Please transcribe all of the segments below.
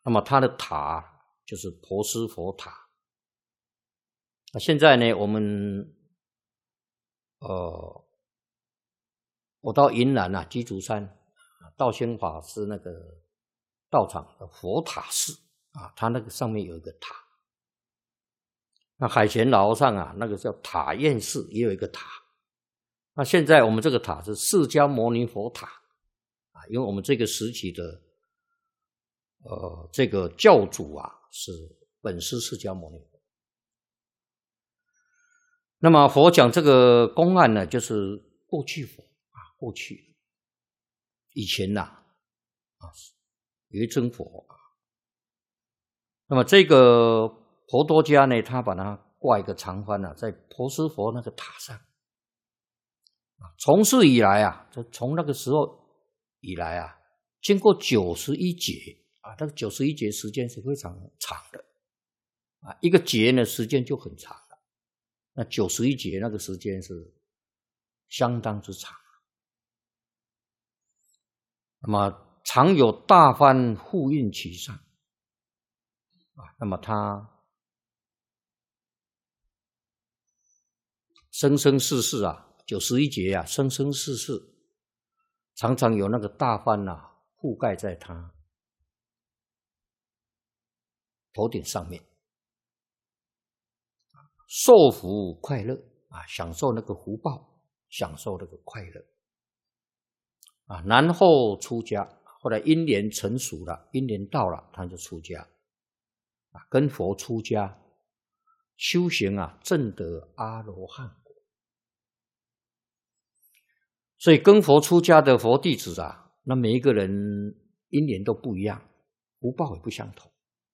那么它的塔就是婆尸佛塔。那现在呢，我到云南啊，鸡足山道宣法师那个道场的佛塔寺啊，它那个上面有一个塔。那海贤老和尚啊，那个叫塔院寺也有一个塔。那现在我们这个塔是释迦牟尼佛塔啊，因为我们这个时期的这个教主啊是本师释迦牟尼佛。那么佛讲这个公案呢，就是过去佛啊，过去以前呐有一尊佛啊。那么这个婆多迦呢，他把它挂一个长幡啊，在婆尸佛那个塔上。从世以来啊，从那个时候以来啊，经过91劫啊，这个91劫时间是非常长的啊，一个劫呢时间就很长了。那91劫那个时间是相当之长。那么常有大幡护印其上啊，那么他生生世世啊，91劫啊，生生世世常常有那个大幡啊覆盖在他头顶上面，受福快乐啊，享受那个福报，享受那个快乐啊。然后出家，后来因缘成熟了，因缘到了，他就出家啊，跟佛出家修行啊，证得阿罗汉果。所以跟佛出家的佛弟子啊，那每一个人因缘都不一样，福报也不相同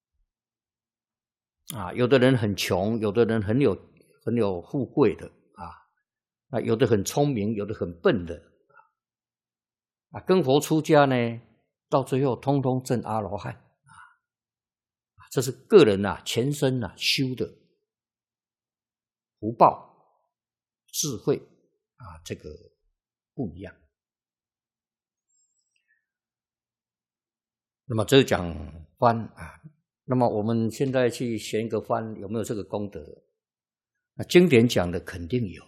啊。有的人很穷，有的人很有富贵的啊，有的很聪明，有的很笨的啊。跟佛出家呢，到最后通通证阿罗汉啊。这是个人啊前身啊修的福报、智慧啊，这个不一样。那么这讲幡啊，那么我们现在去选一个幡，有没有这个功德？那经典讲的肯定有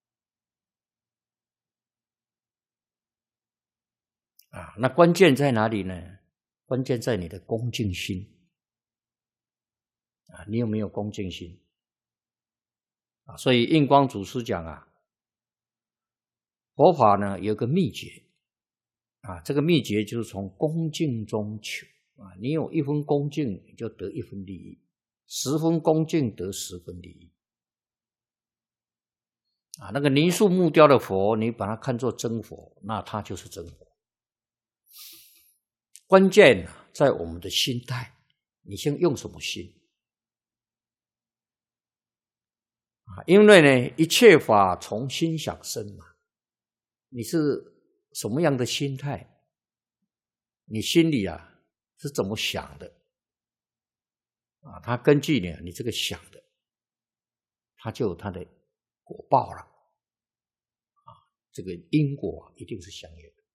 啊。那关键在哪里呢？关键在你的恭敬心啊，你有没有恭敬心啊？所以印光祖师讲啊，佛法呢有个秘诀啊，这个秘诀就是从恭敬中求啊。你有1分恭敬，你就得1分利益；10分恭敬得10分利益啊。那个泥塑木雕的佛，你把它看作真佛，那它就是真佛。关键在我们的心态，你先用什么心啊？因为呢，一切法从心想生嘛。你是什么样的心态？你心里啊是怎么想的啊？它根据你这个想的，它就有它的果报了啊。这个因果一定是相应的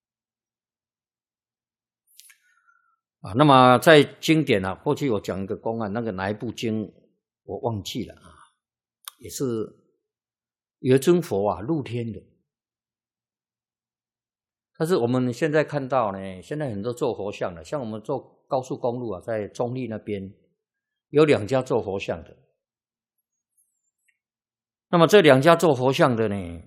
啊。那么在经典啊，过去我讲一个公案，那个哪一部经我忘记了啊，也是有一尊佛啊入天的。但是我们现在看到呢，现在很多做佛像的，像我们做高速公路啊，在中立那边有2家做佛像的。那么这2家做佛像的呢，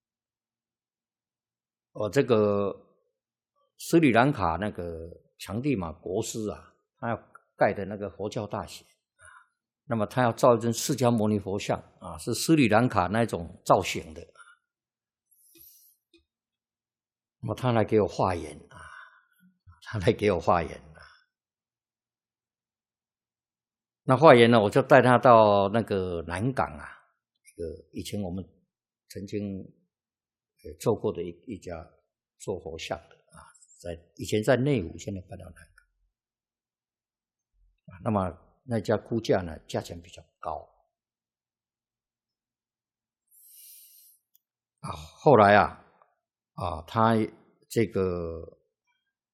这个斯里兰卡那个强地玛国师啊，他要盖的那个佛教大学，那么他要造一尊释迦牟尼佛像啊，是斯里兰卡那种造型的。那么他来给我化缘啊，那化缘呢，我就带他到那个南港啊，以前我们曾经做过的一家做佛像的啊，以前在内湖，现在搬到南港啊。那么那家估价呢，价钱比较高啊。后来他这个